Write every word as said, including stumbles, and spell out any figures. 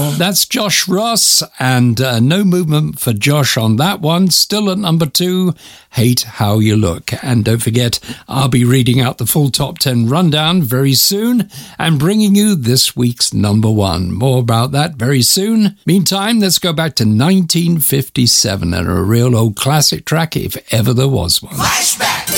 That's Josh Ross, and uh, no movement for Josh on that one. Still at number two, Hate How You Look. And don't forget, I'll be reading out the full top ten rundown very soon and bringing you this week's number one. More about that very soon. Meantime, let's go back to nineteen fifty-seven and a real old classic track, if ever there was one. Flashback!